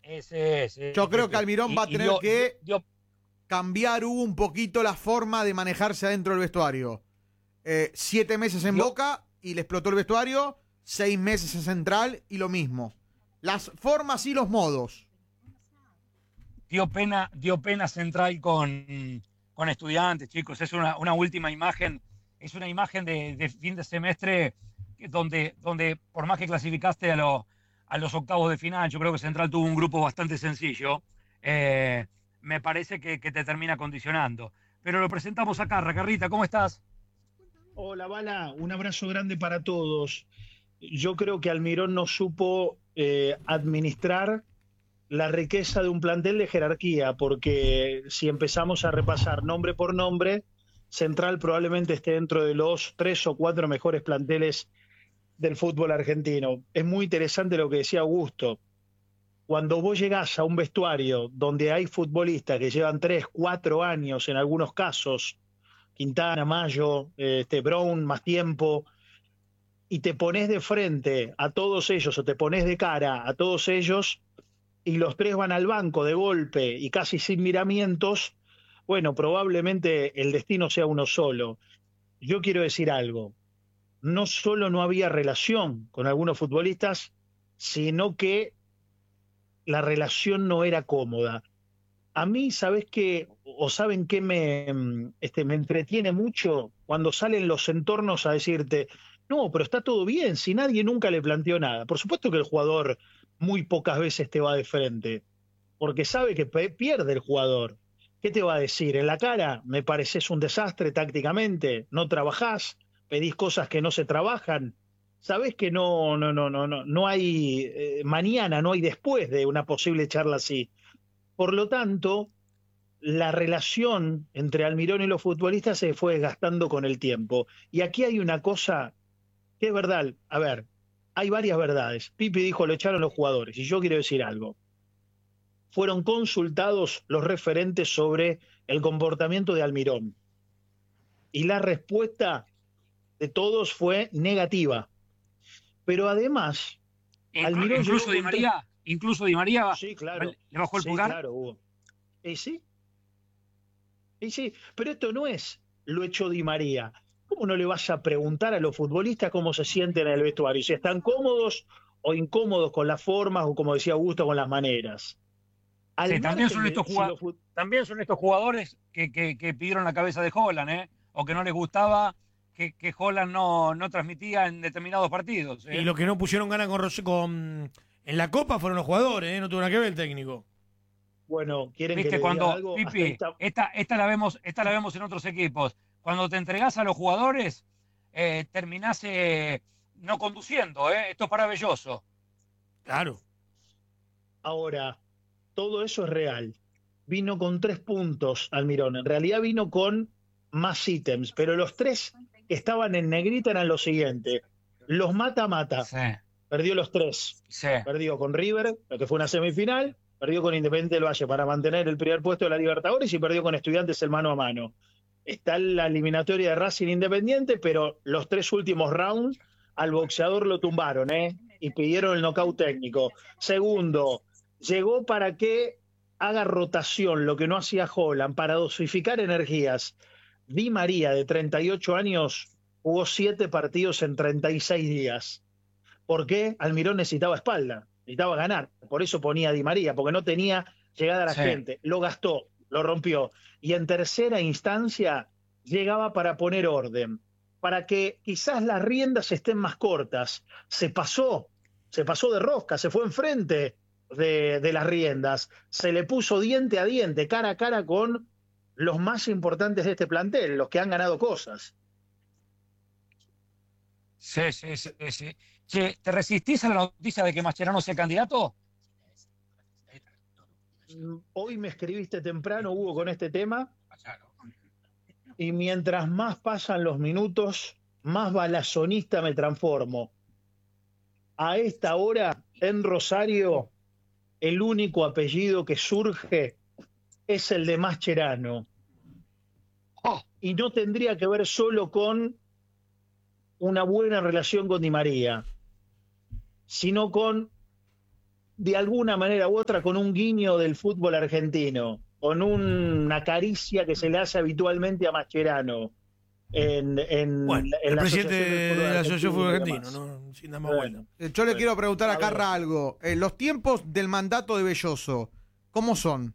Yo creo que Almirón va a tener que cambiar un poquito la forma de manejarse adentro del vestuario. 7 meses en Boca y le explotó el vestuario, 6 meses en Central y lo mismo. Las formas y los modos. Dio pena Central con Estudiantes, chicos. Es una última imagen, es una imagen de fin de semestre donde por más que clasificaste a los octavos de final, yo creo que Central tuvo un grupo bastante sencillo. Me parece que te termina condicionando. Pero lo presentamos acá. Racarrita, ¿cómo estás? Hola, Bala, un abrazo grande para todos. Yo creo que Almirón no supo administrar la riqueza de un plantel de jerarquía, porque si empezamos a repasar nombre por nombre, Central probablemente esté dentro de los 3 o 4 mejores planteles del fútbol argentino. Es muy interesante lo que decía Augusto. Cuando vos llegás a un vestuario donde hay futbolistas que llevan 3, 4 años en algunos casos, Quintana, Mayo, Brown, más tiempo, y te pones de frente a todos ellos o te pones de cara a todos ellos y los 3 van al banco de golpe y casi sin miramientos, bueno, probablemente el destino sea uno solo. Yo quiero decir algo, no solo no había relación con algunos futbolistas, sino que la relación no era cómoda. A mí, ¿sabes qué? ¿O saben qué me entretiene mucho? Cuando salen los entornos a decirte, no, pero está todo bien, si nadie nunca le planteó nada. Por supuesto que el jugador muy pocas veces te va de frente, porque sabe que pierde el jugador. ¿Qué te va a decir? En la cara, me pareces un desastre tácticamente, no trabajás, pedís cosas que no se trabajan. Sabés que no hay mañana, no hay después de una posible charla así. Por lo tanto, la relación entre Almirón y los futbolistas se fue desgastando con el tiempo. Y aquí hay una cosa que es verdad. A ver, hay varias verdades. Pipi dijo, lo echaron los jugadores. Y yo quiero decir algo. Fueron consultados los referentes sobre el comportamiento de Almirón. Y la respuesta de todos fue negativa. Pero además, Almirón incluso Di María sí, claro, le bajó el pulgar. Claro, Hugo. Sí, pero esto no es lo hecho Di María. ¿Cómo no le vas a preguntar a los futbolistas cómo se sienten en el vestuario? Si están cómodos o incómodos con las formas o, como decía Augusto, con las maneras. Sí, también son estos jugadores que pidieron la cabeza de Holland, o que no les gustaba que Holland no transmitía en determinados partidos. Y los que no pusieron ganas en la Copa fueron los jugadores, no tuvo nada que ver el técnico. Bueno, quieren ¿viste? que le Cuando, diga algo. Pipi, esta la vemos en otros equipos. Cuando te entregás a los jugadores, terminás no conduciendo, esto es maravilloso. Claro. Ahora, todo eso es real. Vino con 3 puntos Almirón. En realidad vino con más ítems, pero los 3 que estaban en negrita eran los siguientes. Los mata-mata. Sí. Perdió los 3. Sí. Perdió con River, lo que fue una semifinal. Perdió con Independiente del Valle para mantener el primer puesto de la Libertadores y perdió con Estudiantes el mano a mano. Está la eliminatoria de Racing Independiente, pero los 3 últimos rounds al boxeador lo tumbaron, y pidieron el nocaut técnico. Segundo, llegó para que haga rotación, lo que no hacía Holland, para dosificar energías. Di María, de 38 años, jugó 7 partidos en 36 días. ¿Por qué? Almirón necesitaba espalda, necesitaba ganar. Por eso ponía a Di María, porque no tenía llegada a la gente. Lo gastó, lo rompió. Y en tercera instancia llegaba para poner orden, para que quizás las riendas estén más cortas. Se pasó de rosca, se fue enfrente de las riendas, se le puso diente a diente, cara a cara con los más importantes de este plantel, los que han ganado cosas. Sí. Che, ¿te resistís a la noticia de que Mascherano sea candidato? Hoy me escribiste temprano, Hugo, con este tema, y mientras más pasan los minutos, más balazonista me transformo. A esta hora, en Rosario, el único apellido que surge es el de Mascherano. Y no tendría que ver solo con una buena relación con Di María, sino con de alguna manera u otra con un guiño del fútbol argentino, con una caricia que se le hace habitualmente a Mascherano Bueno, en el la presidente Asociación de la Asociación de Fútbol y Argentino, demás. ¿no? Sin nada más bueno. Yo le quiero preguntar a a ver. Carra algo. Los tiempos del mandato de Belloso, ¿cómo son?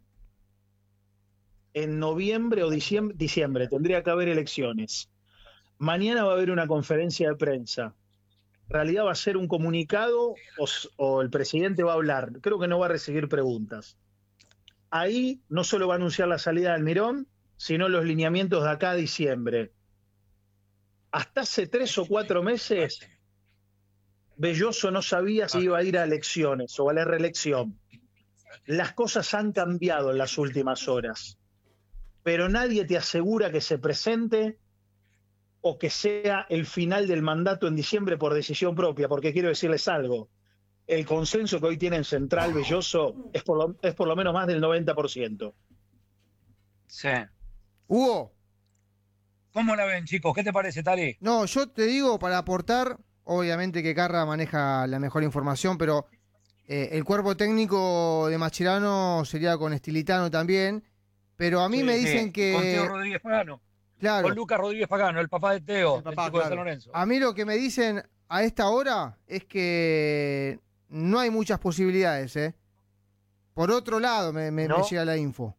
En noviembre o diciembre tendría que haber elecciones. Mañana va a haber una conferencia de prensa. En realidad va a ser un comunicado o el presidente va a hablar. Creo que no va a recibir preguntas. Ahí no solo va a anunciar la salida de Almirón, sino los lineamientos de acá a diciembre. Hasta hace 3 o 4 meses, Belloso no sabía si iba a ir a elecciones o a la reelección. Las cosas han cambiado en las últimas horas, pero nadie te asegura que se presente o que sea el final del mandato en diciembre por decisión propia, porque quiero decirles algo. El consenso que hoy tiene en Central Belloso es por lo menos más del 90%. Sí. Hugo, ¿Cómo la ven, chicos? ¿Qué te parece, Tali? no, yo te digo para aportar, obviamente que Carra maneja la mejor información, pero el cuerpo técnico de Mascherano sería con Estilitano también, pero a mí me dicen Con que... Teo Rodríguez Pagano. Claro, Con Lucas Rodríguez Pagano, el papá de Teo, El papá, chico de claro. San Lorenzo. a mí lo que me dicen a esta hora es que no hay muchas posibilidades, ¿eh? Por otro lado me ¿No? llega la info.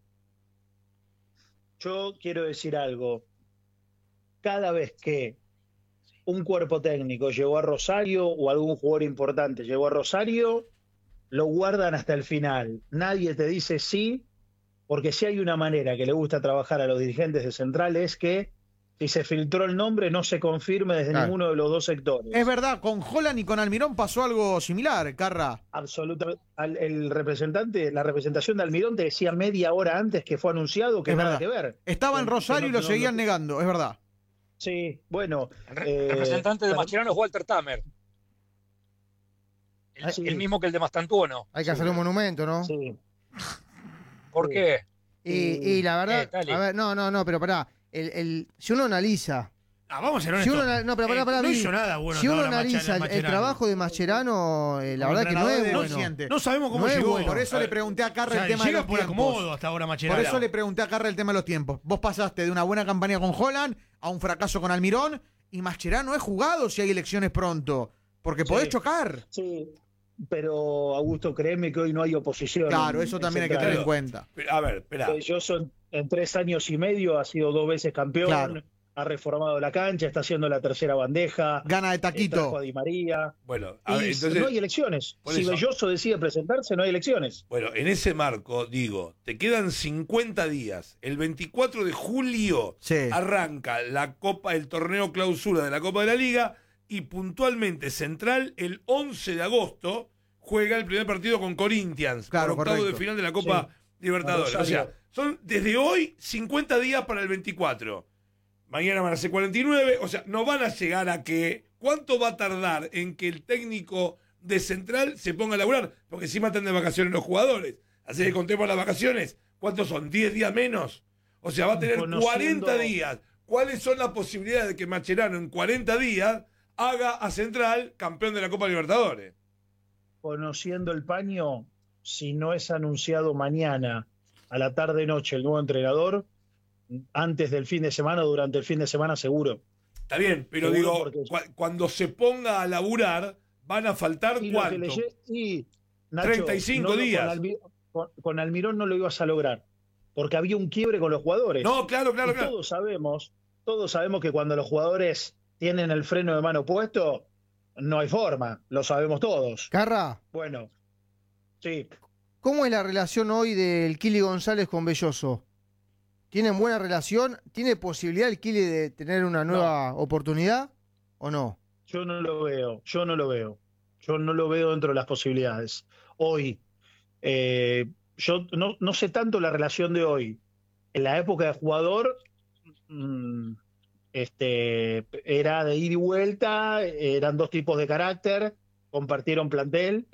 Yo quiero decir algo. Cada vez que un cuerpo técnico llegó a Rosario o algún jugador importante llegó a Rosario, lo guardan hasta el final. Nadie te dice sí, porque si hay una manera que le gusta trabajar a los dirigentes de Central es que si se filtró el nombre no se confirme desde Claro. ninguno de los dos sectores. Es verdad, con Holland y con Almirón pasó algo similar, Carra. Absolutamente. El representante, la representación de Almirón te decía media hora antes que fue anunciado que Es nada verdad. que ver. Estaba en Que Rosario y no- lo seguían no- negando, es verdad. Sí, bueno. El representante de pero- Mascherano es Walter Tamer. Sí. El mismo que el de Mastantuono. Hay que hacer un monumento, ¿no? Sí. ¿Por Sí. qué? Y la verdad, Tali. a ver, no, pero pará, si uno analiza, Vamos a ser si honestos. uno, no, pero pará, no Vivi. hizo nada bueno. Si uno hasta ahora analiza el Mascherano. trabajo de Mascherano, la Como verdad que no es entrenador, bueno. siente. No sabemos cómo No es llegó. bueno. Por eso A le ver, pregunté a Carra o sea, el tema de llega los por tiempos. acomodo hasta ahora Mascherano. Por eso le pregunté a Carra el tema de los tiempos. Vos pasaste de una buena campaña con Holland a un fracaso con Almirón y Mascherano es jugado si hay elecciones pronto. Porque podés Sí. chocar. Sí, pero Augusto, créeme que hoy no hay oposición. Claro, eso en también hay que Central. tener en cuenta. A ver, espera. Yo en 3 años y medio ha sido 2 veces campeón, Claro. ha reformado la cancha, está haciendo la tercera bandeja. Gana de Trajo a taquito. Di María. Bueno, Y entonces, no hay elecciones. por Si eso. Belloso decide presentarse, no hay elecciones. bueno, en ese marco, digo, te quedan 50 días. El 24 de julio Sí. arranca la Copa, el torneo clausura de la Copa de la Liga y puntualmente Central el 11 de agosto juega el primer partido con Corinthians, Claro, por octavo de correcto. final de la Copa Libertadores. O sea, son desde hoy 50 días para el 24. Mañana van a ser 49, o sea, no van a llegar a que... ¿Cuánto va a tardar en que el técnico de Central se ponga a laburar? Porque encima están de vacaciones los jugadores. Así que contemos las vacaciones. ¿Cuántos son? ¿10 días menos? O sea, va a tener Conociendo- 40 días. ¿Cuáles son las posibilidades de que Mascherano en 40 días haga a Central campeón de la Copa Libertadores? Conociendo el paño, si no es anunciado mañana a la tarde-noche el nuevo entrenador, antes del fin de semana o durante el fin de semana seguro. Está bien, pero Seguro, digo, porque- cuando se ponga a laburar, van a faltar Y lo que ¿cuánto? le Nacho, 35 no, días. Con Almirón no lo ibas a lograr, porque había un quiebre con los jugadores. No, claro, claro, Y claro. todos sabemos que cuando los jugadores tienen el freno de mano puesto, no hay forma, lo sabemos todos. Carra, Bueno, sí, ¿cómo es la relación hoy del Kili González con Belloso? ¿Tienen buena relación? ¿Tiene posibilidad el Kili de tener una nueva oportunidad o no? yo no lo veo dentro de las posibilidades. Hoy, yo no sé tanto la relación de hoy. En la época de jugador, era de ida y vuelta, eran dos tipos de carácter, compartieron plantel,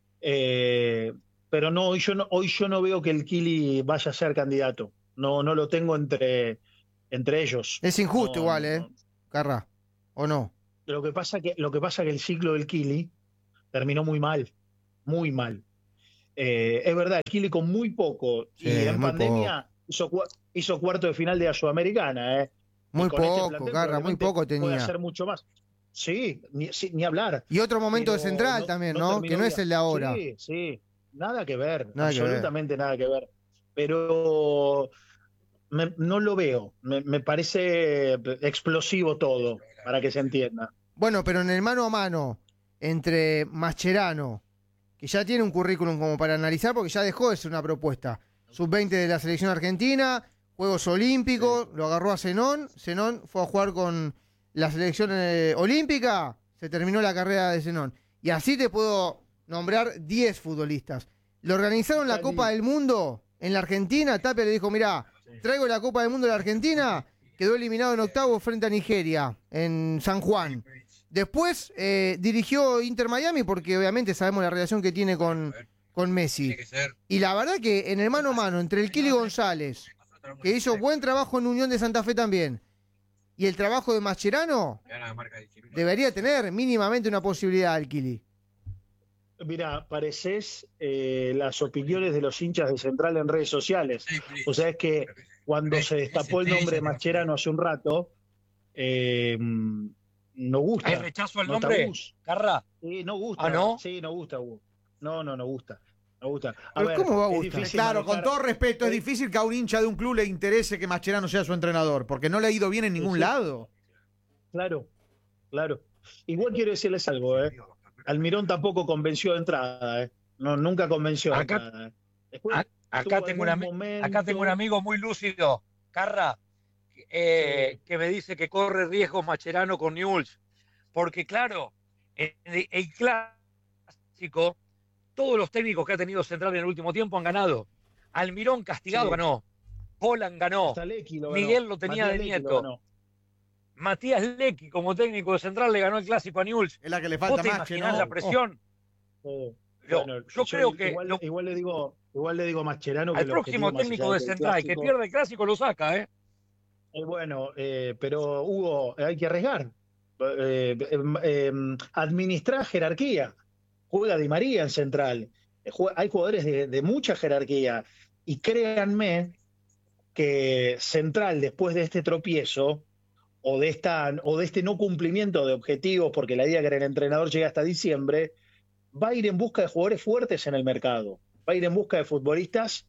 pero no, hoy yo no veo que el Kili vaya a ser candidato. No lo tengo entre ellos. Es injusto No, igual, no. Carra, ¿o no? Lo que pasa que el ciclo del Kili terminó muy mal, muy mal. Es verdad, el Kili con muy poco, Sí, y en muy pandemia hizo cuarto de final de la Sudamericana. Muy Con este poco, plantel Garra, muy probablemente poco puede tenía. hacer mucho más. Sí, ni hablar. Y otro momento de Pero central también, ¿no? terminó Que no es bien. el de ahora. Sí, nada que ver, Nada que ver. absolutamente nada que ver. Pero no lo veo, me parece explosivo todo, para que se entienda. Bueno, pero en el mano a mano entre Mascherano, que ya tiene un currículum como para analizar, porque ya dejó de ser una propuesta. Sub-20 de la selección argentina, Juegos Olímpicos, lo agarró a Zenón. Zenón fue a jugar con la selección olímpica, se terminó la carrera de Zenón. Y así te puedo nombrar 10 futbolistas. Le organizaron la Copa del Mundo en la Argentina. Tapia le dijo, mirá, traigo la Copa del Mundo de la Argentina. Quedó eliminado en octavos frente a Nigeria, en San Juan. Después dirigió Inter Miami, porque obviamente sabemos la relación que tiene con Messi. Y la verdad que en el mano a mano entre el Kili González, que hizo buen trabajo en Unión de Santa Fe también, y el trabajo de Mascherano, debería tener mínimamente una posibilidad el Kili. Mira, pareces las opiniones de los hinchas de Central en redes sociales. O sea, es que cuando se destapó el nombre de Mascherano hace un rato, no gusta. ¿Hay rechazo al nombre, Carra? Sí, no gusta. ¿Ah, no? Sí, no gusta, Hugo. No gusta. No gusta. Pero ¿cómo va a gustar? Claro, con todo respeto, es difícil que a un hincha de un club le interese que Mascherano sea su entrenador, porque no le ha ido bien en ningún lado. Claro. Igual quiero decirles algo, Almirón tampoco convenció de entrada, No, nunca convenció de entrada. Acá tengo un amigo muy lúcido, Carra, que me dice que corre riesgos Mascherano con Newell's, porque claro, el clásico, todos los técnicos que ha tenido Central en el último tiempo han ganado. Almirón castigado ganó, Polan ganó, Miguel lo tenía de nieto. Matías Lecky, como técnico de Central, le ganó el clásico a Newell's. Es la que le falta más, ¿no? La presión. Bueno, yo creo que igual le digo a Mascherano que al próximo técnico de Central que pierde el clásico lo saca, pero Hugo, hay que arriesgar. Administrar jerarquía. Juega Di María en Central. Hay jugadores de mucha jerarquía. Y créanme que Central, después de este tropiezo, o de este no cumplimiento de objetivos, porque la idea que era el entrenador llega hasta diciembre, va a ir en busca de jugadores fuertes en el mercado. Va a ir en busca de futbolistas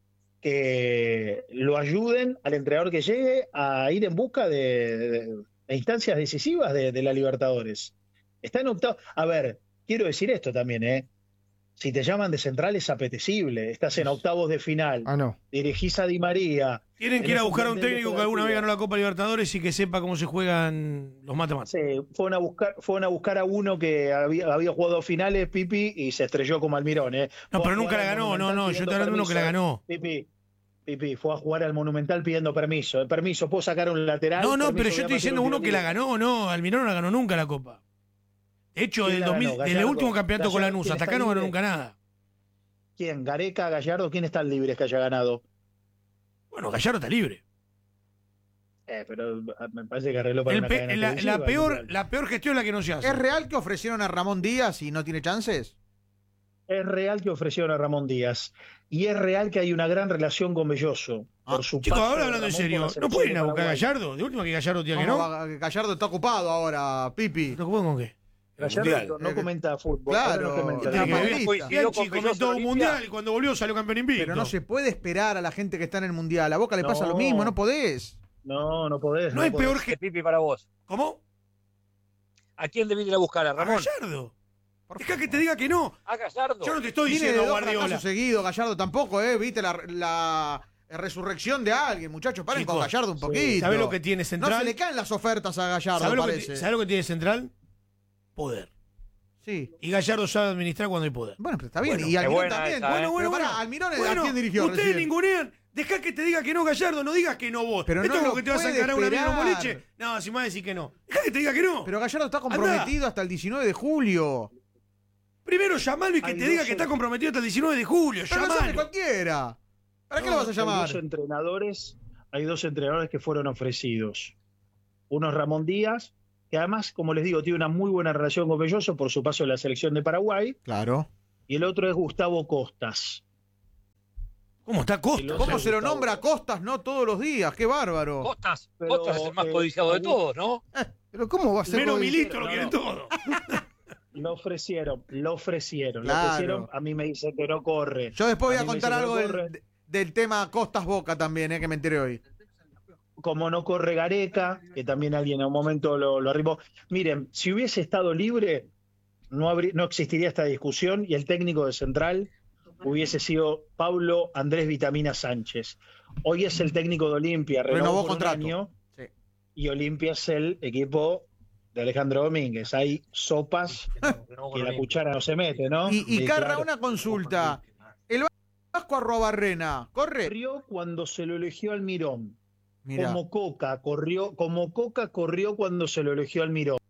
que lo ayuden al entrenador que llegue a ir en busca de instancias decisivas de la Libertadores. Está en octavo. A ver, quiero decir esto también, Si te llaman de Central es apetecible. Estás en octavos de final. No. Dirigís a Di María. Tienen que ir a buscar a un técnico que alguna vez ganó la Copa Libertadores y que sepa cómo se juegan los mate-mate. Sí, fueron a buscar a uno que había jugado finales, Pipi, y se estrelló como Almirón, No, pero nunca la ganó. No, yo estoy hablando de uno que la ganó. Pipi, fue a jugar al Monumental pidiendo permiso. Permiso, ¿puedo sacar un lateral? No, pero yo estoy diciendo uno que la ganó, no. Almirón no la ganó nunca la Copa. De hecho, del el último campeonato con Lanús hasta acá no ganó nunca nada. ¿Quién? ¿Gareca, Gallardo? ¿Quién está libre que haya ganado? Bueno, Gallardo está libre. Pero me parece que arregló para una cadena la peor gestión es la que no se hace. ¿Es real que ofrecieron a Ramón Díaz y no tiene chances? Es real que ofrecieron a Ramón Díaz. Y es real que hay una gran relación con Belloso. Chicos, ahora hablando en serio, ¿no pueden ir a buscar a Gallardo? De última que Gallardo diga que no. Gallardo está ocupado ahora, Pipi. ¿Está ocupado con qué? Gallardo no comenta fútbol. Claro, Bianchi comentó un mundial y cuando volvió salió campeón invicto. Pero no se puede esperar a la gente que está en el mundial. A Boca le pasa lo mismo, no podés. No podés. No hay peor que Pipi para vos. ¿Cómo? ¿A quién debí ir a buscar? ¿A Ramón? A Gallardo. Deja que te diga que no. A Gallardo. Yo no te estoy diciendo a Guardiola. Seguido, Gallardo tampoco, viste la resurrección de alguien, muchachos. Paren con Gallardo un poquito. ¿Sabés lo que tiene Central? No se le caen las ofertas a Gallardo, ¿Sabés lo que tiene Central? Poder. Sí. Y Gallardo sabe administrar cuando hay poder. Bueno, pero está bien. Bueno, y Almirón también. Bueno. Almirón ¿a quién dirigió? Ustedes ningunean. Dejá que te diga que no, Gallardo. No digas que no vos. Pero esto no es como que te vas a encarar un amigo boliche. No, si me vas a decir que no. Dejá que te diga que no. Pero Gallardo está comprometido hasta el 19 de julio. Primero llamalo y que te diga que está comprometido hasta el 19 de julio. Pero llamalo. No cualquiera. ¿Para qué lo vas a llamar? Hay dos entrenadores que fueron ofrecidos. Uno es Ramón Díaz, que además, como les digo, tiene una muy buena relación con Belloso por su paso en la selección de Paraguay. Claro. y el otro es Gustavo Costas. ¿Cómo está Costas? ¿Cómo se lo nombra a Costas, no? Todos los días, qué bárbaro. Costas es el más codiciado de todos, ¿no? Pero ¿cómo va a ser? Menos Milito lo quieren todo. Lo ofrecieron. Claro. A mí me dice que no corre. Yo después voy a mí me contar dice que algo no corre. del tema Costas Boca también, que me enteré hoy. Como no corre Gareca, que también alguien en un momento lo arribó. Miren, si hubiese estado libre, no existiría esta discusión y el técnico de Central hubiese sido Pablo Andrés Vitamina Sánchez. Hoy es el técnico de Olimpia, renovó por contrato. un año, Sí. y Olimpia es el equipo de Alejandro Domínguez. Hay sopas que la cuchara no se mete, ¿no? Y Carra, claro. una consulta. El Vasco Arrobarrena, ¿corre? Corrió cuando se lo eligió Almirón. Mirá. Como Coca corrió cuando se lo eligió Almirón.